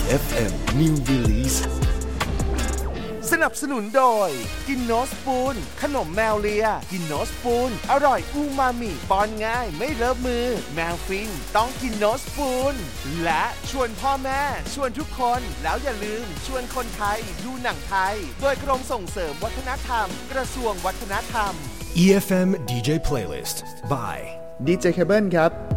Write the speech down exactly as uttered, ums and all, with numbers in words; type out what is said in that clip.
เอฟ เอ็ม New Release สนับสนุนโดยกินโนสปูนขนมแมวเลียกินโนสปูนอร่อยอูมามิป้อนง่ายไม่เลอะมือแมวฟินต้องกินโนสปูนและชวนพ่อแม่ชวนทุกคนแล้วอย่าลืมชวนคนไทยดูหนังไทยโดยกรมส่งเสริมวัฒนธรรมกระทรวงวัฒนธรรมอี เอฟ เอ็ม ดี เจ Playlist by ดี เจ Cable ครับ